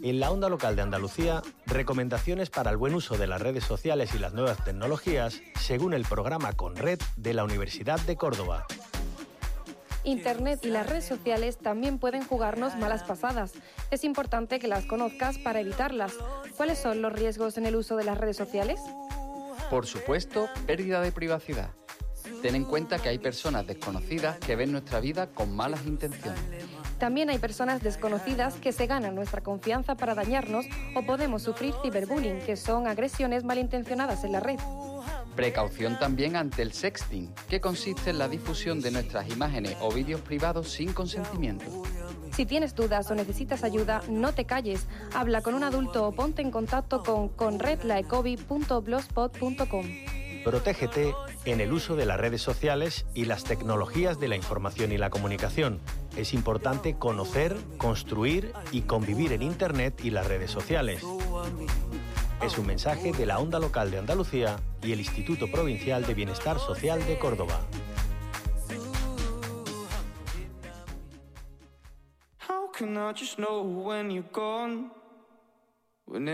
En la Onda Local de Andalucía, recomendaciones para el buen uso de las redes sociales y las nuevas tecnologías, según el programa Conred de la Universidad de Córdoba. Internet y las redes sociales también pueden jugarnos malas pasadas. Es importante que las conozcas para evitarlas. ¿Cuáles son los riesgos en el uso de las redes sociales? Por supuesto, pérdida de privacidad. Ten en cuenta que hay personas desconocidas que ven nuestra vida con malas intenciones. También hay personas desconocidas que se ganan nuestra confianza para dañarnos o podemos sufrir ciberbullying, que son agresiones malintencionadas en la red. Precaución también ante el sexting, que consiste en la difusión de nuestras imágenes o vídeos privados sin consentimiento. Si tienes dudas o necesitas ayuda, no te calles. Habla con un adulto o ponte en contacto con conredlaecovi.blogspot.com. Protégete en el uso de las redes sociales y las tecnologías de la información y la comunicación. Es importante conocer, construir y convivir en Internet y las redes sociales. Es un mensaje de la Onda Local de Andalucía y el Instituto Provincial de Bienestar Social de Córdoba.